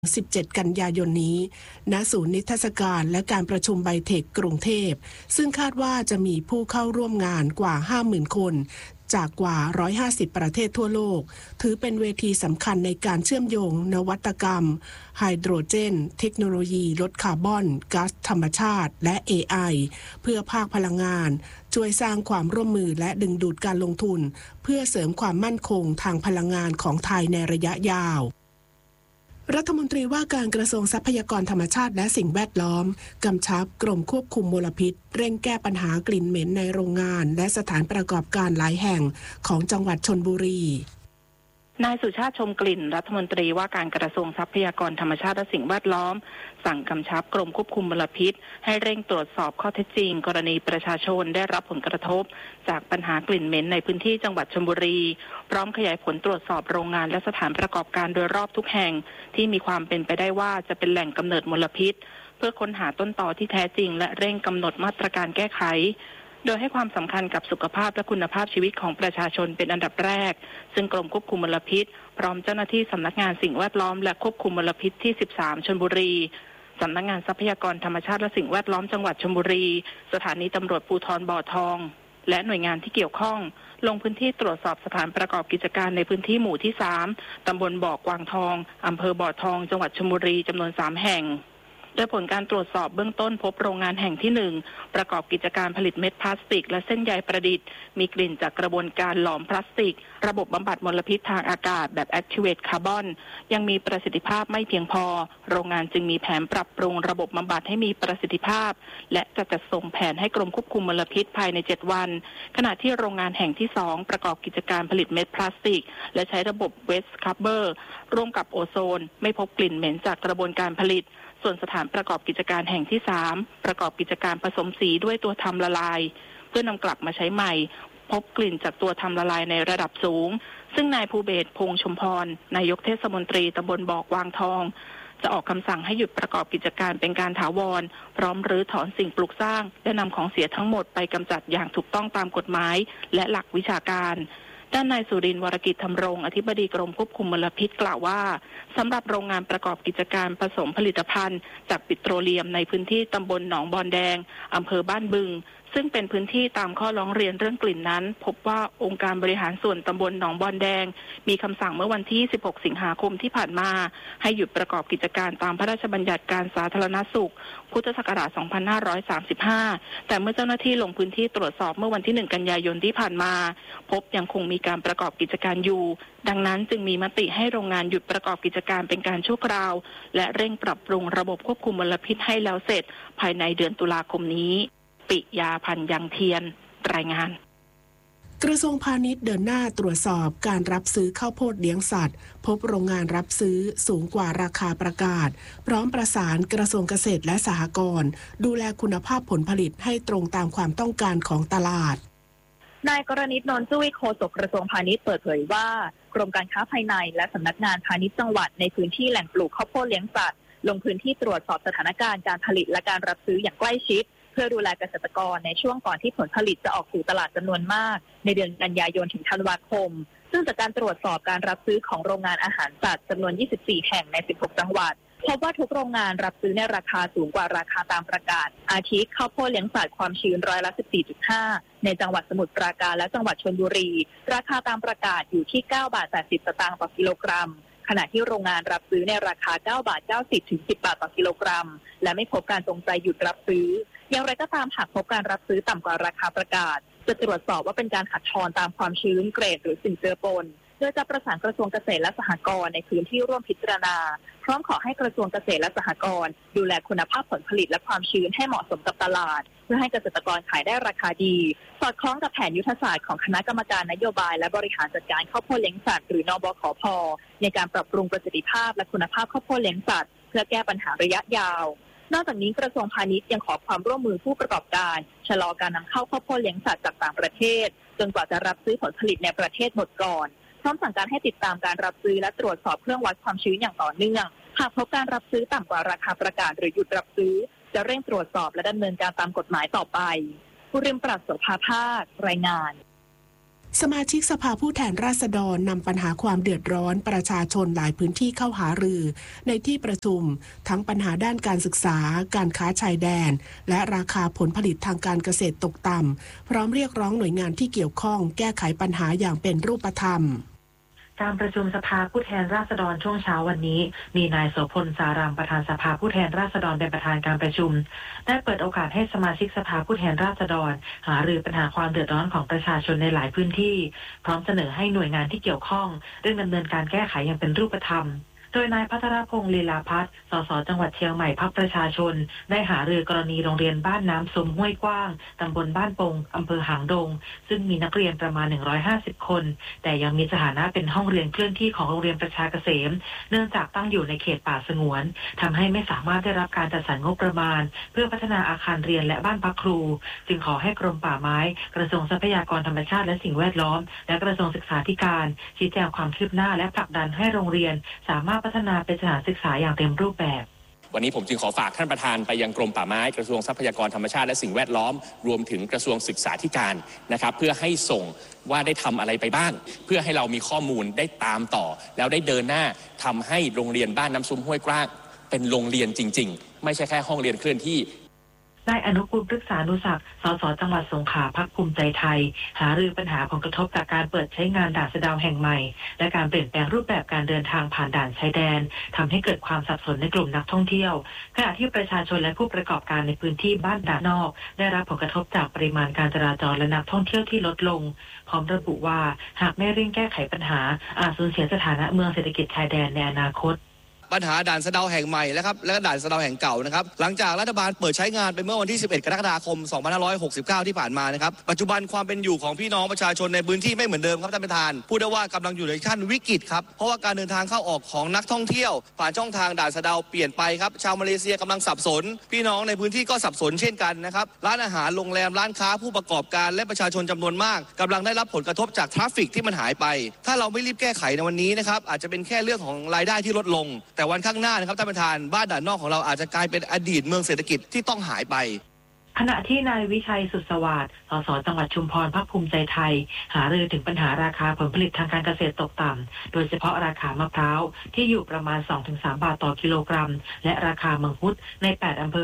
17 กันยายนนี้ณศูนย์นิทรรศการและการประชุมไบเทคกรุงเทพซึ่งคาดว่าจะมีผู้เข้าร่วมงานกว่า 50,000 คนจากกว่า 150 ประเทศทั่วโลกถือเป็นเวทีสำคัญในการเชื่อมโยงนวัตกรรมไฮโดรเจนเทคโนโลยีลดคาร์บอนก๊าซธรรมชาติและ AI เพื่อภาคพลังงานช่วยสร้างความร่วมมือและดึงดูดการลงทุนเพื่อเสริมความมั่นคงทางพลังงานของไทยในระยะยาวรัฐมนตรีว่าการกระทรวงทรัพยากรธรรมชาติและสิ่งแวดล้อมกำชับกรมควบคุมมลพิษเร่งแก้ปัญหากลิ่นเหม็นในโรงงานและสถานประกอบการหลายแห่งของจังหวัดชลบุรีนายสุชาติชมกลิ่นรัฐมนตรีว่าการกระทรวงทรัพยากรธรรมชาติและสิ่งแวดล้อมสั่งกำชับกรมควบคุมมลพิษให้เร่งตรวจสอบข้อเท็จจริงกรณีประชาชนได้รับผลกระทบจากปัญหากลิ่นเหม็นในพื้นที่จังหวัดชลบุรีพร้อมขยายผลตรวจสอบโรงงานและสถานประกอบการโดยรอบทุกแห่งที่มีความเป็นไปได้ว่าจะเป็นแหล่งกำเนิดมลพิษเพื่อค้นหาต้นตอที่แท้จริงและเร่งกำหนดมาตรการแก้ไขโดยให้ความสำคัญกับสุขภาพและคุณภาพชีวิตของประชาชนเป็นอันดับแรกซึ่งกรมควบคุมมลพิษพร้อมเจ้าหน้าที่สำนักงานสิ่งแวดล้อมและควบคุมมลพิษที่13ชลบุรีสำนักงานทรัพยากรธรรมชาติและสิ่งแวดล้อมจังหวัดชลบุรีสถานีตำรวจภูธรบ่อทองและหน่วยงานที่เกี่ยวข้องลงพื้นที่ตรวจสอบสถานประกอบกิจการในพื้นที่หมู่ที่3ตำบลบ่อกวางทองอำเภอบ่อทองจังหวัดชลบุรีจำนวน3แห่งโดยผลการตรวจสอบเบื้องต้นพบโรงงานแห่งที่1ประกอบกิจการผลิตเม็ดพลาสติกและเส้นใยประดิษฐ์มีกลิ่นจากกระบวนการหลอมพลาสติกระบบบำบัดมลพิษทางอากาศแบบ Activate Carbon ยังมีประสิทธิภาพไม่เพียงพอโรงงานจึงมีแผนปรับปรุงระบบบำบัดให้มีประสิทธิภาพและจะจัดส่งแผนให้กรมควบคุมมลพิษภายใน7วันขณะที่โรงงานแห่งที่2ประกอบกิจการผลิตเม็ดพลาสติกและใช้ระบบ Waste Scrubber ร่วมกับโอโซนไม่พบกลิ่นเหม็นจากกระบวนการผลิตส่วนสถานประกอบกิจการแห่งที่3ประกอบกิจการผสมสีด้วยตัวทำละลายเพื่อนำกลับมาใช้ใหม่พบกลิ่นจากตัวทำละลายในระดับสูงซึ่งนายภูเบศรพงษ์ชุมพรนายกเทศมนตรีตำบลบ่อกวางทองจะออกคำสั่งให้หยุดประกอบกิจการเป็นการถาวรพร้อมรื้อถอนสิ่งปลูกสร้างและนำของเสียทั้งหมดไปกำจัดอย่างถูกต้องตามกฎหมายและหลักวิชาการด้านนายสุรินทร์วรกิจธรรมรงค์อธิบดีกรมควบคุมมลพิษกล่าวว่าสำหรับโรงงานประกอบกิจการผสมผลิตภัณฑ์จากปิโตรเลียมในพื้นที่ตำบลหนองบอนแดงอำเภอบ้านบึงซึ่งเป็นพื้นที่ตามข้อร้องเรียนเรื่องกลิ่นนั้นพบว่าองค์การบริหารส่วนตำบลหนองบอนแดงมีคำสั่งเมื่อวันที่16สิงหาคมที่ผ่านมาให้หยุดประกอบกิจการตามพระราชบัญญัติการสาธารณสุขพุทธศักราช2535แต่เมื่อเจ้าหน้าที่ลงพื้นที่ตรวจสอบเมื่อวันที่1กันยายนที่ผ่านมาพบยังคงมีการประกอบกิจการอยู่ดังนั้นจึงมีมติให้โรงงานหยุดประกอบกิจการเป็นการชั่วคราวและเร่งปรับปรุงระบบควบคุมมลพิษให้แล้วเสร็จภายในเดือนตุลาคมนี้ปิยาพันธ์ยังเทียนรายงานกระทรวงพาณิชย์เดินหน้าตรวจสอบการรับซื้อข้าวโพดเลี้ยงสัตว์พบโรงงานรับซื้อสูงกว่าราคาประกาศพร้อมประสานกระทรวงเกษตรและสหกรณ์ดูแลคุณภาพผลผลิตให้ตรงตามความต้องการของตลาดนายกรณิต นนท์จุ้ยโฆษกกระทรวงพาณิชย์เปิดเผยว่ากรมการค้าภายในและสำนักงานพาณิชย์จังหวัดในพื้นที่แหล่งปลูกข้าวโพดเลี้ยงสัตว์ลงพื้นที่ตรวจสอบสถานการณ์การผลิตและการรับซื้ออย่างใกล้ชิดเพื่อดูแลเกษตรกรในช่วงก่อนที่ผลผลิตจะออกสู่ตลาดจำนวนมากในเดือนกันยายนถึงธันวาคมซึ่งจากการตรวจสอบการรับซื้อของโรงงานอาหารสัตว์จำนวน24แห่งใน16จังหวัดพบว่าทุกโรงงานรับซื้อในราคาสูงกว่าราคาตามประกาศอาทิข้าวโพดเลี้ยงสัตว์ความชื้น14.5%ในจังหวัดสมุทรปราการและจังหวัดชลบุรีราคาตามประกาศอยู่ที่9.80 บาทต่อกิโลกรัมขณะที่โรงงานรับซื้อในราคา9.90 ถึง 10 บาทต่อกิโลกรัมและไม่พบการจงใจหยุดรับซื้ออย่างไรก็ตามหากพบการรับซื้อต่ำกว่าราคาประกาศจะตรวจสอบว่าเป็นการขัดทอนตามความชื้นเกรดหรือสิ่งเจือปนโดยจะประสานกระทรวงเกษตรและสหกรณ์ในพื้นที่ร่วมพิจารณาพร้อมขอให้กระทรวงเกษตรและสหกรณ์ดูแลคุณภาพผลผลิตและความชื้นให้เหมาะสมกับตลาดเพื่อให้เกษตรกรขายได้ราคาดีสอดคล้องกับแผนยุทธศาสตร์ของคณะกรรมการนโยบายและบริหารจัดการข้าวโพดเลี้ยงสัตว์หรือนบขพ.ในการปรับปรุงประสิทธิภาพและคุณภาพข้าวโพดเลี้ยงสัตว์เพื่อแก้ปัญหาระยะยาวนอกจากนี้กระทรวงพาณิชย์ยังขอความร่วมมือผู้ประกอบการชะลอการนำเข้าข้าวโพดเลี้ยงสัตว์จากต่างประเทศจนกว่าจะรับซื้อผลผลิตในประเทศหมดก่อนพร้อมสั่งการให้ติดตามการรับซื้อและตรวจสอบเครื่องวัดความชื้นอย่างต่อเนื่องหากพบการรับซื้อต่ำกว่าราคาประกาศหรือหยุดรับซื้อจะเร่งตรวจสอบและดำเนินการตามกฎหมายต่อไปผู้ริมปราศโสภาภาครายงานสมาชิกสภาผู้แทนราษฎรนำปัญหาความเดือดร้อนประชาชนหลายพื้นที่เข้าหารือในที่ประชุมทั้งปัญหาด้านการศึกษาการค้าชายแดนและราคาผลผลิตทางการเกษตรตกต่ำพร้อมเรียกร้องหน่วยงานที่เกี่ยวข้องแก้ไขปัญหาอย่างเป็นรูปธรรมการประชุมสภาผู้แทนราษฎรช่วงเช้าวันนี้มีนายโสพลสารามประธานสภาผู้แทนราษฎรเป็นประธานการประชุมได้เปิดโอกาสให้สมาชิกสภาผู้แทนราษฎรหารือปัญหาความเดือดร้อนของประชาชนในหลายพื้นที่พร้อมเสนอให้หน่วยงานที่เกี่ยวข้องเร่งดำเนินการแก้ไขอย่างเป็นรูปธรรมโดยนายพัทรพงษ์ลีลาพัฒน์สสจังหวัดเชียงใหม่พรรคประชาชนได้หารือกรณีโรงเรียนบ้านน้ำซุ้มห้วยกว้างตำบลบ้านปงอำเภอหางดงซึ่งมีนักเรียนประมาณ150คนแต่ยังมีสถานะเป็นห้องเรียนเคลื่อนที่ของโรงเรียนประชาเกษมเนื่องจากตั้งอยู่ในเขตป่าสงวนทำให้ไม่สามารถได้รับการจัดสรรงบประมาณเพื่อพัฒนาอาคารเรียนและบ้านพักครูจึงขอให้กรมป่าไม้กระทรวงทรัพยากรธรรมชาติและสิ่งแวดล้อมและกระทรวงศึกษาธิการชี้แจงความคืบหน้าและผลักดันให้โรงเรียนสามารถพัฒนาเป็นสถานศึกษาอย่างเต็มรูปแบบวันนี้ผมจึงขอฝากท่านประธานไปยังกรมป่าไม้กระทรวงทรัพยากรธรรมชาติและสิ่งแวดล้อมรวมถึงกระทรวงศึกษาธิการนะครับเพื่อให้ส่งว่าได้ทำอะไรไปบ้างเพื่อให้เรามีข้อมูลได้ตามต่อแล้วได้เดินหน้าทำให้โรงเรียนบ้านน้ำซุ้มห้วยกว้างเป็นโรงเรียนจริงๆไม่ใช่แค่ห้องเรียนเคลื่อนที่นายอนุกูลพฤกษานุศักดิ์สสจังหวัดสงขลาพรรคภูมิใจไทยหารือปัญหาผลกระทบจากการเปิดใช้งานด่านสะเดาแห่งใหม่และการเปลี่ยนแปลงรูปแบบการเดินทางผ่านด่านชายแดนทำให้เกิดความสับสนในกลุ่มนักท่องเที่ยวขณะที่ประชาชนและผู้ประกอบการในพื้นที่บ้านด่านนอกได้รับผลกระทบจากปริมาณการจราจรและนักท่องเที่ยวที่ลดลงพร้อมระบุว่าหากไม่เร่งแก้ไขปัญหาอาจสูญเสียสถานะเมืองเศรษฐกิจชายแดนในอนาคตปัญหาด่านสะเดาแห่งใหม่นะครับและด่านสะเดาแห่งเก่านะครับหลังจากรัฐบาลเปิดใช้งานไปเมื่อวันที่11กรกฎาคม2569ที่ผ่านมานะครับปัจจุบันความเป็นอยู่ของพี่น้องประชาชนในพื้นที่ไม่เหมือนเดิมครับท่านประธานพูดได้ว่ากำลังอยู่ในขั้นวิกฤตครับเพราะว่าการเดินทางเข้าออกของนักท่องเที่ยวผ่านช่องทางด่านสะเดาเปลี่ยนไปครับชาวมาเลเซียกำลังสับสนพี่น้องในพื้นที่ก็สับสนเช่นกันนะครับร้านอาหารโรงแรมร้านค้าผู้ประกอบการและประชาชนจำนวนมากกำลังได้รับผลกระทบจากทราฟฟิกที่มันหายไปถ้าเราไม่รีบแก้ไขในวันนี้นะครับอาจจะเป็นแค่เรื่องของรายได้ที่ลดลงแต่วันข้างหน้านะครับท่านประธานบ้านด่านนอกของเราอาจจะกลายเป็นอดีตเมืองเศรษฐกิจที่ต้องหายไปขณะที่นายวิชัยสุดสวัสดิ์สสจังหวัดชุมพรพรรคภูมิใจไทยหารือถึงปัญหาราคาผลผลิตทางการเกษตรตกต่ำโดยเฉพาะราคามะพร้าวที่อยู่ประมาณ 2-3 บาทต่อกิโลกรัมและราคามังคุดใน8อำเภอ